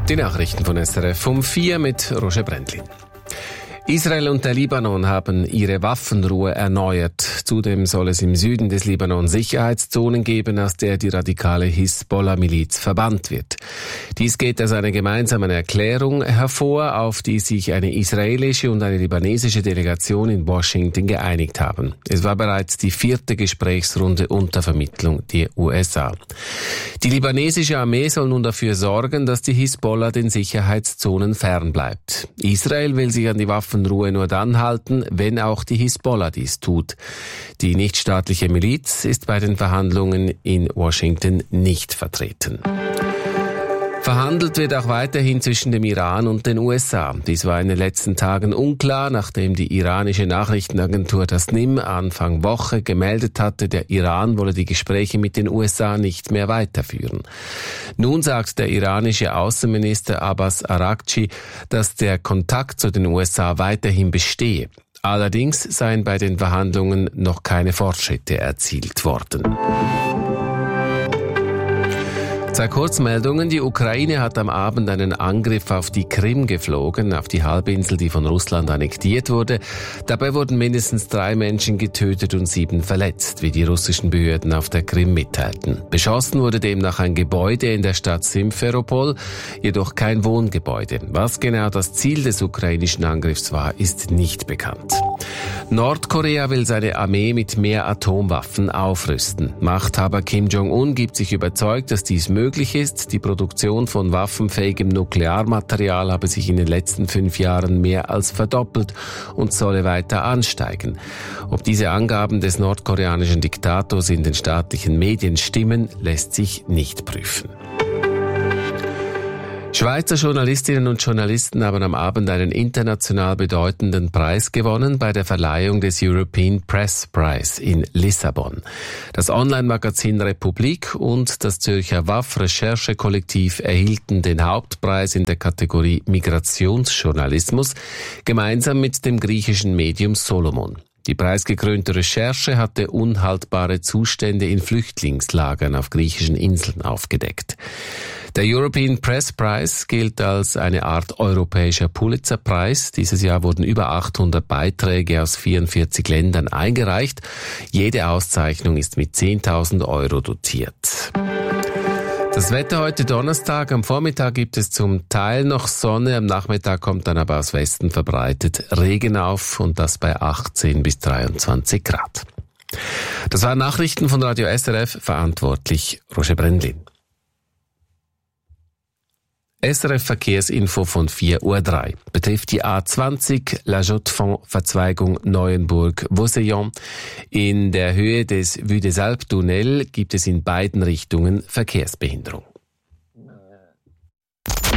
Die Nachrichten von SRF um 4 mit Roger Brändlin. Israel und der Libanon haben ihre Waffenruhe erneuert. Zudem soll es im Süden des Libanon Sicherheitszonen geben, aus der die radikale Hisbollah-Miliz verbannt wird. Dies geht aus einer gemeinsamen Erklärung hervor, auf die sich eine israelische und eine libanesische Delegation in Washington geeinigt haben. Es war bereits die 4. Gesprächsrunde unter Vermittlung der USA. Die libanesische Armee soll nun dafür sorgen, dass die Hisbollah den Sicherheitszonen fernbleibt. Israel will sich an die Waffenruhe nur dann halten, wenn auch die Hisbollah dies tut. Die nichtstaatliche Miliz ist bei den Verhandlungen in Washington nicht vertreten. Verhandelt wird auch weiterhin zwischen dem Iran und den USA. Dies war in den letzten Tagen unklar, nachdem die iranische Nachrichtenagentur Tasnim Anfang Woche gemeldet hatte, der Iran wolle die Gespräche mit den USA nicht mehr weiterführen. Nun sagt der iranische Außenminister Abbas Araghchi, dass der Kontakt zu den USA weiterhin bestehe. Allerdings seien bei den Verhandlungen noch keine Fortschritte erzielt worden. 2 Kurzmeldungen. Die Ukraine hat am Abend einen Angriff auf die Krim geflogen, auf die Halbinsel, die von Russland annektiert wurde. Dabei wurden mindestens 3 Menschen getötet und 7 verletzt, wie die russischen Behörden auf der Krim mitteilten. Beschossen wurde demnach ein Gebäude in der Stadt Simferopol, jedoch kein Wohngebäude. Was genau das Ziel des ukrainischen Angriffs war, ist nicht bekannt. Nordkorea will seine Armee mit mehr Atomwaffen aufrüsten. Machthaber Kim Jong-un gibt sich überzeugt, dass dies möglich ist. Die Produktion von waffenfähigem Nuklearmaterial habe sich in den letzten 5 Jahren mehr als verdoppelt und solle weiter ansteigen. Ob diese Angaben des nordkoreanischen Diktators in den staatlichen Medien stimmen, lässt sich nicht prüfen. Schweizer Journalistinnen und Journalisten haben am Abend einen international bedeutenden Preis gewonnen bei der Verleihung des European Press Prize in Lissabon. Das Online-Magazin Republik und das Zürcher WAF-Recherchekollektiv erhielten den Hauptpreis in der Kategorie Migrationsjournalismus, gemeinsam mit dem griechischen Medium Solomon. Die preisgekrönte Recherche hatte unhaltbare Zustände in Flüchtlingslagern auf griechischen Inseln aufgedeckt. Der European Press Prize gilt als eine Art europäischer Pulitzer-Preis. Dieses Jahr wurden über 800 Beiträge aus 44 Ländern eingereicht. Jede Auszeichnung ist mit 10.000 € dotiert. Das Wetter heute Donnerstag. Am Vormittag gibt es zum Teil noch Sonne, am Nachmittag kommt dann aber aus Westen verbreitet Regen auf und das bei 18 bis 23 Grad. Das waren Nachrichten von Radio SRF, verantwortlich Roger Brändlin. SRF Verkehrsinfo von 4:03 Uhr betrifft die A20 La Jotte-Fond-Verzweigung Neuenburg-Vaucellon. In der Höhe des Vue des Alpes-Tunnel gibt es in beiden Richtungen Verkehrsbehinderung.